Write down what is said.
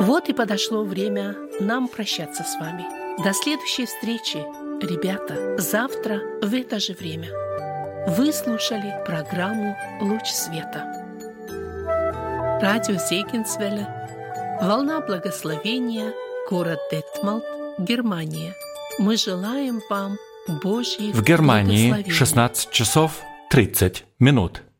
Вот и подошло время нам прощаться с вами. До следующей встречи, ребята, завтра в это же время. Вы слушали программу «Луч света». Радио Зегенсвелле, волна благословения, город Детмалт, Германия. Мы желаем вам Божьих В Германии благословений. 16 часов 30 минут.